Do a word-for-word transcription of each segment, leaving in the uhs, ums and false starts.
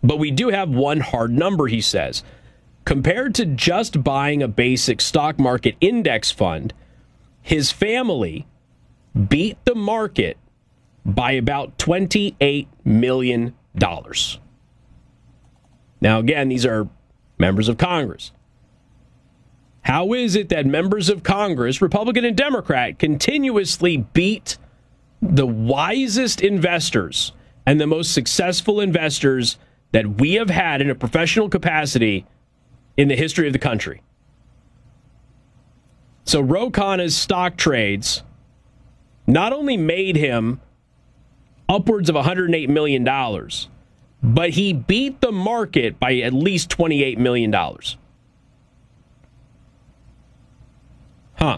But we do have one hard number, he says. Compared to just buying a basic stock market index fund, his family beat the market by about twenty-eight million dollars. Now, again, these are members of Congress. How is it that members of Congress, Republican and Democrat, continuously beat the wisest investors and the most successful investors that we have had in a professional capacity in the history of the country? So Ro Khanna's stock trades not only made him upwards of one hundred eight million dollars, but he beat the market by at least twenty-eight million dollars. Huh.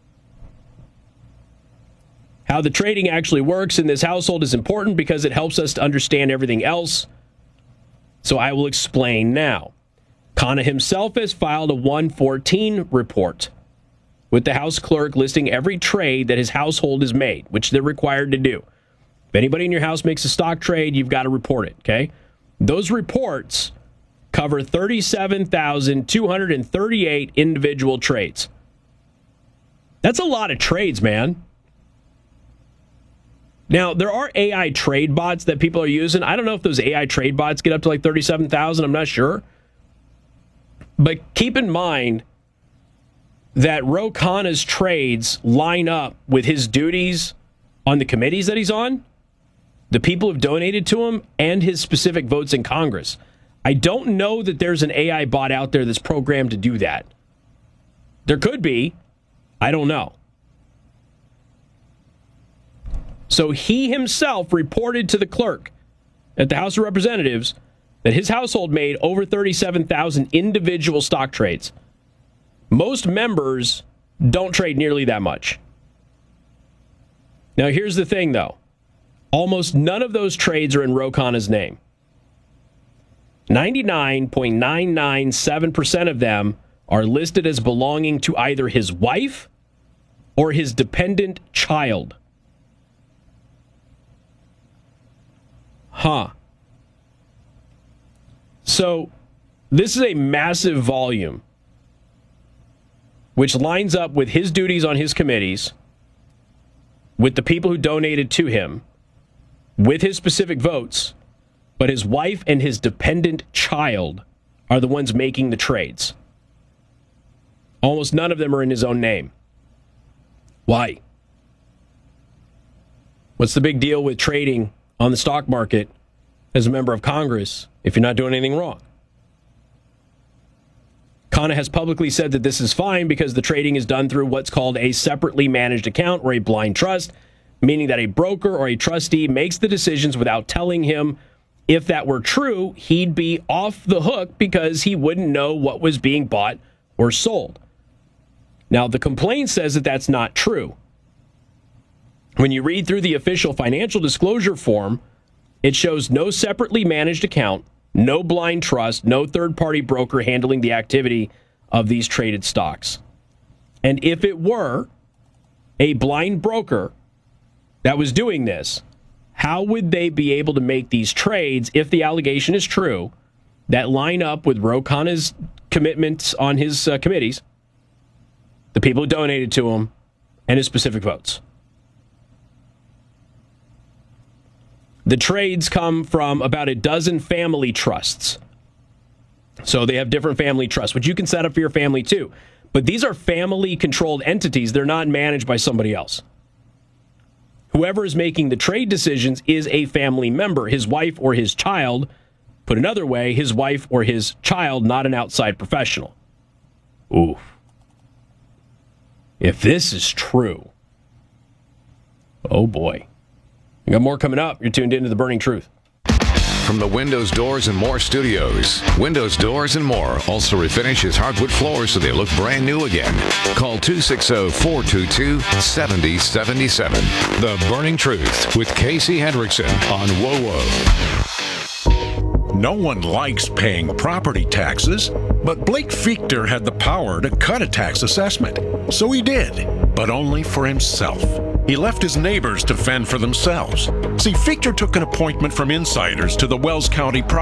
How the trading actually works in this household is important because it helps us to understand everything else. So I will explain now. Khanna himself has filed a one fourteen report with the House clerk listing every trade that his household has made, which they're required to do. If anybody in your house makes a stock trade, you've got to report it, okay? Those reports cover thirty-seven thousand two hundred thirty-eight individual trades. That's a lot of trades, man. Now, there are A I trade bots that people are using. I don't know if those A I trade bots get up to like thirty-seven thousand. I'm not sure. But keep in mind that Ro Khanna's trades line up with his duties on the committees that he's on, the people who've donated to him, and his specific votes in Congress. I don't know that there's an A I bot out there that's programmed to do that. There could be. I don't know. So he himself reported to the clerk at the House of Representatives that his household made over thirty-seven thousand individual stock trades. Most members don't trade nearly that much. Now, here's the thing, though. Almost none of those trades are in Ro Khanna's name. ninety-nine point nine nine seven percent of them are listed as belonging to either his wife or his dependent child. Huh. So, this is a massive volume, which lines up with his duties on his committees, with the people who donated to him, with his specific votes, but his wife and his dependent child are the ones making the trades. Almost none of them are in his own name. Why? What's the big deal with trading on the stock market as a member of Congress if you're not doing anything wrong? Khanna has publicly said that this is fine because the trading is done through what's called a separately managed account or a blind trust, meaning that a broker or a trustee makes the decisions without telling him. If that were true, he'd be off the hook because he wouldn't know what was being bought or sold. Now, the complaint says that that's not true. When you read through the official financial disclosure form, it shows no separately managed account, no blind trust, no third-party broker handling the activity of these traded stocks. And if it were a blind broker that was doing this, how would they be able to make these trades, if the allegation is true, that line up with Ro Khanna's commitments on his uh, committees, the people who donated to him, and his specific votes? The trades come from about a dozen family trusts. So they have different family trusts, which you can set up for your family too. But these are family-controlled entities. They're not managed by somebody else. Whoever is making the trade decisions is a family member, his wife or his child. Put another way, his wife or his child, not an outside professional. Ooh. If this is true, oh boy. We got more coming up. You're tuned into The Burning Truth. From the Windows, Doors, and More studios, Windows, Doors, and More also refinishes hardwood floors so they look brand new again. Call two six zero, four two two, seven zero seven seven. The Burning Truth with Casey Hendrickson on W O W O. No one likes paying property taxes, but Blake Fichter had the power to cut a tax assessment. So he did, but only for himself. He left his neighbors to fend for themselves. See, Fichter took an appointment from insiders to the Wells County